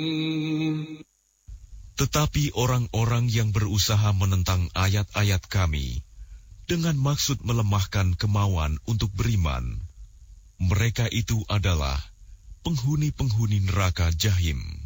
Tetapi orang-orang yang berusaha menentang ayat-ayat kami dengan maksud melemahkan kemauan untuk beriman, mereka itu adalah penghuni-penghuni neraka Jahim.